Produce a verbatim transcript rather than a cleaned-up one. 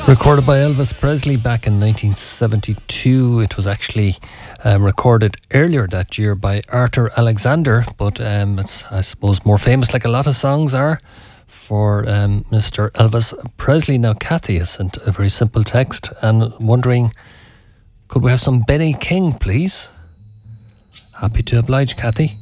Recorded by Elvis Presley back in nineteen seventy-two. It was actually um, recorded earlier that year by Arthur Alexander, but um, it's, I suppose, more famous, like a lot of songs are, for um, Mister Elvis Presley. Now, Kathy has sent a very simple text and wondering, could we have some Benny King, please? Happy to oblige, Kathy.